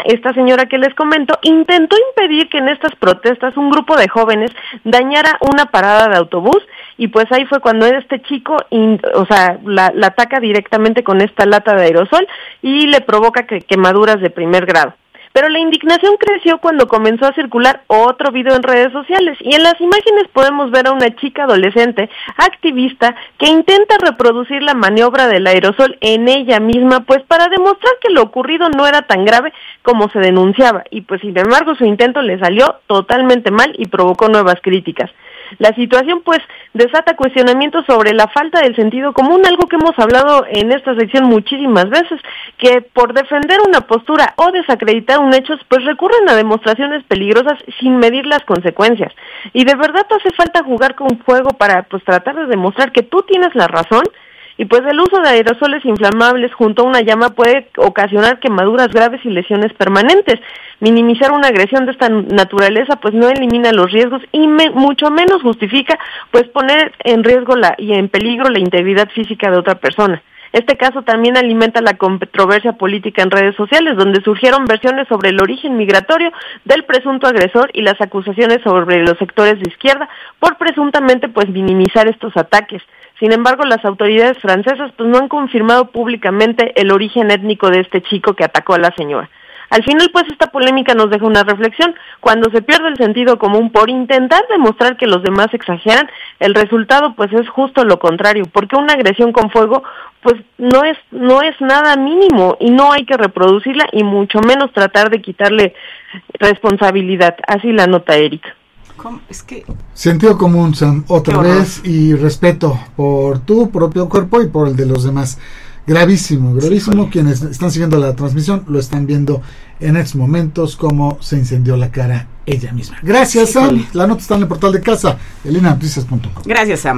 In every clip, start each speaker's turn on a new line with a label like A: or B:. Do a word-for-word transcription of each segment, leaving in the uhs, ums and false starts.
A: esta señora que les comento, intentó impedir que en estas protestas un grupo de jóvenes dañara una parada de autobús, y pues ahí fue cuando este chico, in, o sea, la, la ataca directamente con esta lata de aerosol y le provoca que, quemaduras de primer grado. Pero la indignación creció cuando comenzó a circular otro video en redes sociales, y en las imágenes podemos ver a una chica adolescente, activista, que intenta reproducir la maniobra del aerosol en ella misma, pues para demostrar que lo ocurrido no era tan grave como se denunciaba, y pues sin embargo su intento le salió totalmente mal y provocó nuevas críticas. La situación pues desata cuestionamientos sobre la falta del sentido común, algo que hemos hablado en esta sección muchísimas veces, que por defender una postura o desacreditar un hecho, pues recurren a demostraciones peligrosas sin medir las consecuencias. Y de verdad hace falta jugar con fuego para pues tratar de demostrar que tú tienes la razón. Y pues el uso de aerosoles inflamables junto a una llama puede ocasionar quemaduras graves y lesiones permanentes. Minimizar una agresión de esta naturaleza pues no elimina los riesgos y me, mucho menos justifica pues poner en riesgo la, y en peligro la integridad física de otra persona. Este caso también alimenta la controversia política en redes sociales, donde surgieron versiones sobre el origen migratorio del presunto agresor y las acusaciones sobre los sectores de izquierda por presuntamente pues minimizar estos ataques. Sin embargo, las autoridades francesas pues no han confirmado públicamente el origen étnico de este chico que atacó a la señora. Al final, pues, esta polémica nos deja una reflexión. Cuando se pierde el sentido común por intentar demostrar que los demás exageran, el resultado, pues, es justo lo contrario, porque una agresión con fuego, pues, no es no es nada mínimo y no hay que reproducirla y mucho menos tratar de quitarle responsabilidad. Así la nota Erika.
B: ¿Cómo? Es que...
C: Sentido común, Sam, otra vez, y respeto por tu propio cuerpo y por el de los demás. Gravísimo, gravísimo. Sí, quienes están siguiendo la transmisión lo están viendo en estos momentos cómo se incendió la cara ella misma. Gracias, sí, Sam. Vale. La nota está en el portal de casa, elena noticias punto com.
B: Gracias, Sam.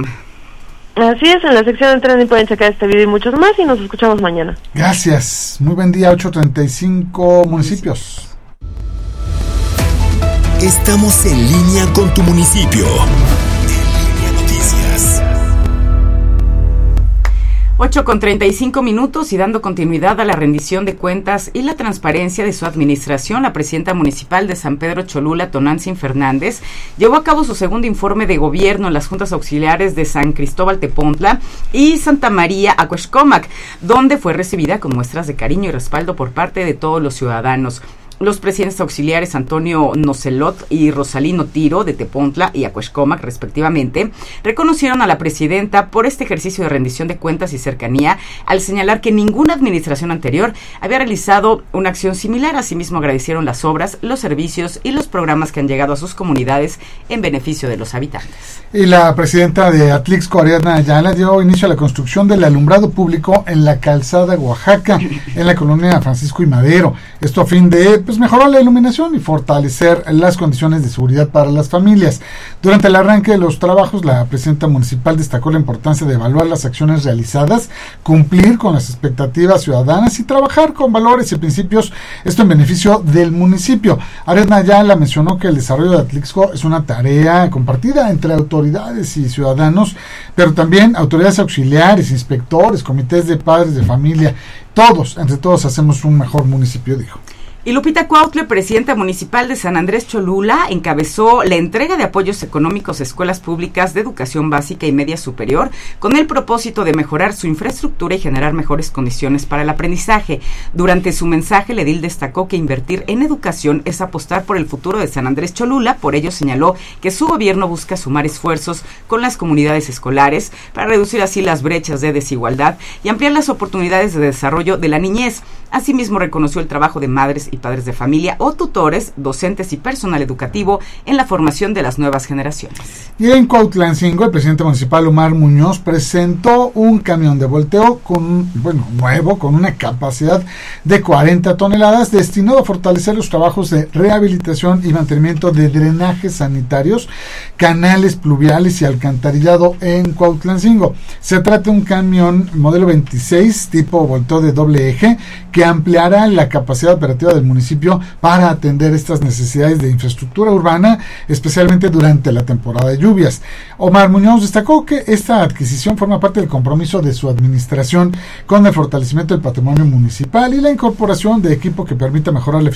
A: Así es, en la sección de trending pueden checar este video y muchos más, y nos escuchamos mañana.
C: Gracias, muy buen día. Ocho treinta y cinco municipios.
D: Estamos en línea con tu municipio.
B: ocho con treinta y cinco minutos y dando continuidad a la rendición de cuentas y la transparencia de su administración, la presidenta municipal de San Pedro Cholula, Tonantzin Fernández, llevó a cabo su segundo informe de gobierno en las juntas auxiliares de San Cristóbal Tepontla y Santa María Acuexcómac, donde fue recibida con muestras de cariño y respaldo por parte de todos los ciudadanos. Los presidentes auxiliares Antonio Nocelot y Rosalino Tiro de Tepontla y Acuexcómac, respectivamente, reconocieron a la presidenta por este ejercicio de rendición de cuentas y cercanía, al señalar que ninguna administración anterior había realizado una acción similar. Asimismo, agradecieron las obras, los servicios y los programas que han llegado a sus comunidades en beneficio de los habitantes.
C: Y la presidenta de Atlixco, Ariadna Ayala, dio inicio a la construcción del alumbrado público en la calzada Oaxaca, en la colonia Francisco y Madero. Esto a fin de pues mejorar la iluminación y fortalecer las condiciones de seguridad para las familias. Durante el arranque de los trabajos, la presidenta municipal destacó la importancia de evaluar las acciones realizadas, cumplir con las expectativas ciudadanas y trabajar con valores y principios, esto en beneficio del municipio. Ariadna Ayala mencionó que el desarrollo de Atlixco es una tarea compartida entre autoridades y ciudadanos, pero también autoridades auxiliares, inspectores, comités de padres de familia. Todos, entre todos, hacemos un mejor municipio, dijo.
B: Y Lupita Cuautle, presidenta municipal de San Andrés Cholula, encabezó la entrega de apoyos económicos a escuelas públicas de educación básica y media superior con el propósito de mejorar su infraestructura y generar mejores condiciones para el aprendizaje. Durante su mensaje, el edil destacó que invertir en educación es apostar por el futuro de San Andrés Cholula. Por ello, señaló que su gobierno busca sumar esfuerzos con las comunidades escolares para reducir así las brechas de desigualdad y ampliar las oportunidades de desarrollo de la niñez. Asimismo, reconoció el trabajo de madres y padres de familia o tutores, docentes y personal educativo en la formación de las nuevas generaciones.
C: Y en Cuautlancingo, el presidente municipal Omar Muñoz presentó un camión de volteo con, bueno, nuevo, con una capacidad de cuarenta toneladas, destinado a fortalecer los trabajos de rehabilitación y mantenimiento de drenajes sanitarios, canales pluviales y alcantarillado en Cuautlancingo. Se trata de un camión modelo veintiséis, tipo volteo de doble eje, que ampliará la capacidad operativa del municipio para atender estas necesidades de infraestructura urbana, especialmente durante la temporada de lluvias. Omar Muñoz destacó que esta adquisición forma parte del compromiso de su administración con el fortalecimiento del patrimonio municipal y la incorporación de equipo que permita mejorar la